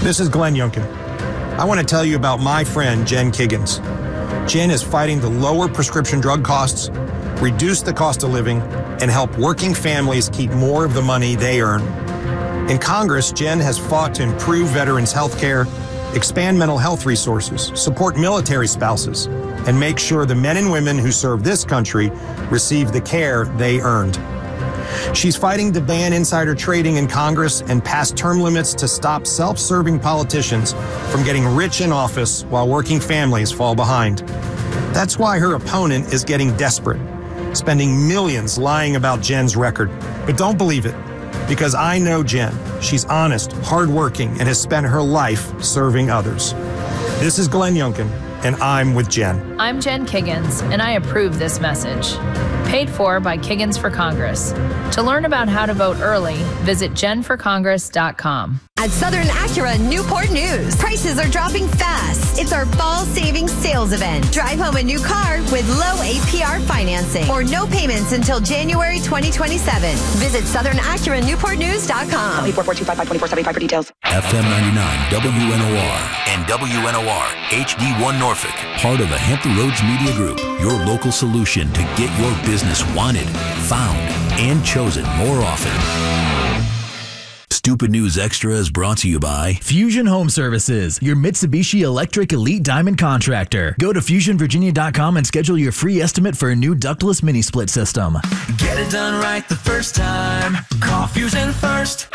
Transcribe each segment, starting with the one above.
This is Glenn Youngkin. I want to tell you about my friend, Jen Kiggins. Jen is fighting to lower prescription drug costs, reduce the cost of living, and help working families keep more of the money they earn. In Congress, Jen has fought to improve veterans' health care, expand mental health resources, support military spouses, and make sure the men and women who serve this country receive the care they earned. She's fighting to ban insider trading in Congress and pass term limits to stop self-serving politicians from getting rich in office while working families fall behind. That's why her opponent is getting desperate, spending millions lying about Jen's record. But don't believe it, because I know Jen. She's honest, hardworking, and has spent her life serving others. This is Glenn Youngkin, and I'm with Jen. I'm Jen Kiggins, and I approve this message. Paid for by Kiggins for Congress. To learn about how to vote early, visit jenforcongress.com. At Southern Acura Newport News, prices are dropping fast. It's our fall savings sales event. Drive home a new car with low APR financing or no payments until January 2027. Visit SouthernAcuraNewportNews.com. 844-255-2475 for details. FM 99 WNOR and WNOR HD1 Norfolk. Part of the Hampton Roads Media Group. Your local solution to get your business wanted, found, and chosen more often. Stupid News Extra is brought to you by Fusion Home Services, your Mitsubishi Electric Elite Diamond contractor. Go to FusionVirginia.com and schedule your free estimate for a new ductless mini split system. Get it done right the first time. Call Fusion first.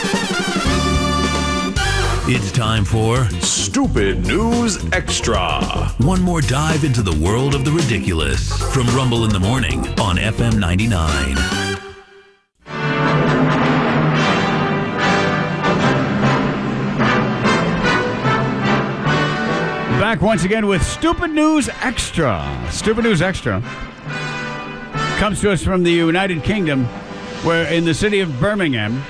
It's time for Stupid News Extra. one more dive into the world of the ridiculous from Rumble in the Morning on FM 99. Back once again with Stupid News Extra. Stupid News Extra comes to us from the United Kingdom, where in the city of Birmingham,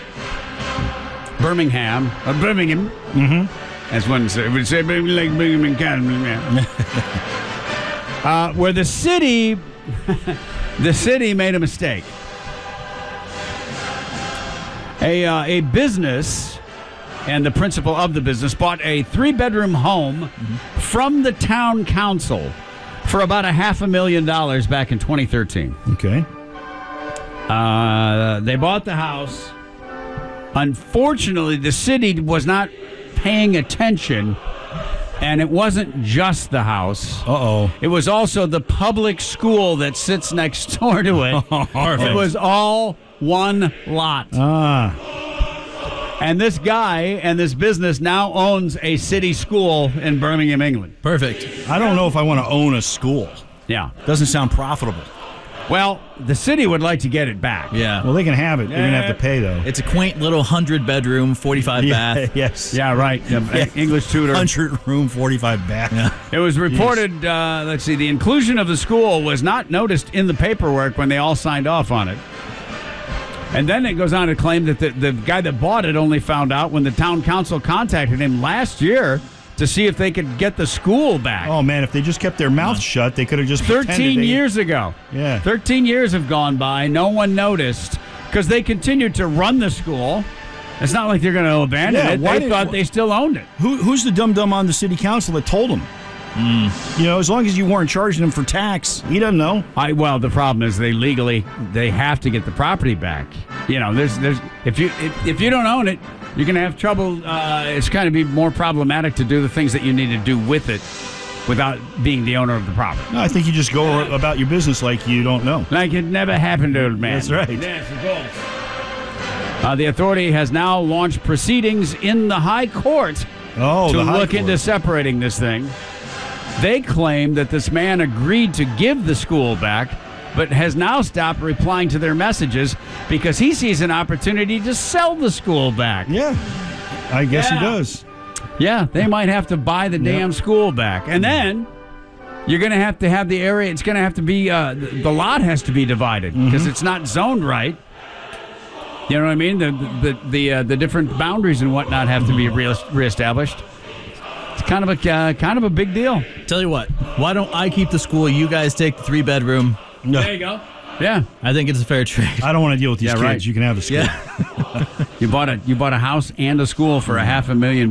as one would say, like Birmingham, where the city made a mistake. A business and the principal of the business bought a 3-bedroom home from the town council for about $500,000 back in 2013. Okay. They bought the house. Unfortunately, the city was not paying attention, and it wasn't just the house. Uh-oh. It was also the public school that sits next door to it. Perfect. It was all one lot. And this guy and this business now owns a city school in Birmingham, England. Perfect. I don't know if I want to own a school. Yeah. Doesn't sound profitable. Well, the city would like to get it back. Yeah. Well, they can have it. They're going to have to pay, though. It's a quaint little 100-bedroom, 45 bath. Yes. Yeah, right. English tutor. 100-room, 45 bath. Yeah. It was reported, the inclusion of the school was not noticed in the paperwork when they all signed off on it. And then it goes on to claim that the guy that bought it only found out when the town council contacted him last year to see if they could get the school back. Oh, man, if they just kept their mouth shut, they could have just 13 years ago. Yeah. 13 years have gone by. No one noticed because they continued to run the school. It's not like they're going to abandon it. They thought they still owned it. Who's the dum-dum on the city council that told them? You know, as long as you weren't charging him for tax, he doesn't know. Well, the problem is they have to get the property back. You know, there's if you don't own it, you're going to have trouble. It's going to be more problematic to do the things that you need to do with it without being the owner of the property. No, I think you just go about your business like you don't know. Like it never happened to a man. That's right. Yes, of course. The authority has now launched proceedings in the High Court to look into separating this thing. They claim that this man agreed to give the school back, but has now stopped replying to their messages because he sees an opportunity to sell the school back. Yeah, I guess he does. Yeah, they might have to buy the damn school back. And then you're going to have the area, it's going to have to be, the lot has to be divided because it's not zoned right. You know what I mean? The different boundaries and whatnot have to be reestablished. It's kind of a big deal. Tell you what, why don't I keep the school? You guys take the 3-bedroom. No. There you go. Yeah, I think it's a fair trade. I don't want to deal with these kids. Right. You can have the school. Yeah. You bought a house and a school for $500,000